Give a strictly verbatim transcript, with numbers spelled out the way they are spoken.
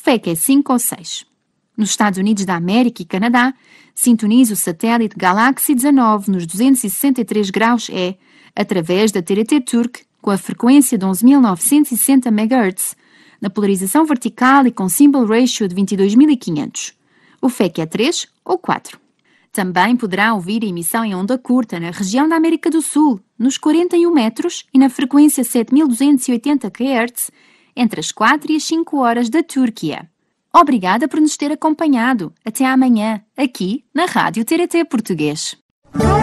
F E C é cinco ou seis. Nos Estados Unidos da América e Canadá, sintonize o satélite Galaxy dezanove nos duzentos e sessenta e três graus E através da T R T Turk com a frequência de onze mil novecentos e sessenta megahertz, na polarização vertical e com symbol ratio de vinte e dois mil e quinhentos. O F E C é três ou quatro. Também poderá ouvir a emissão em onda curta na região da América do Sul, nos quarenta e um metros e na frequência sete mil duzentos e oitenta quilohertz, entre as quatro e as cinco horas da Turquia. Obrigada por nos ter acompanhado. Até amanhã, aqui na Rádio T R T Português.